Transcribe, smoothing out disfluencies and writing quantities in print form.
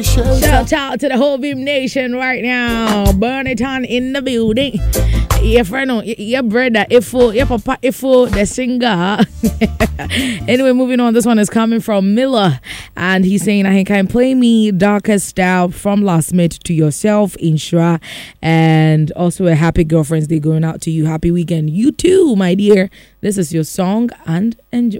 Shout out to the whole Vim Nation right now. Burn it on in the building. Your friend, your brother, Ifo, your papa, Ifo, the singer. Anyway, moving on. This one is coming from Miller. And he's saying, I can play me Darkest Style from Last Mate to yourself, Inshra. And also a happy Girlfriend's Day going out to you. Happy weekend. You too, my dear. This is your song and enjoy.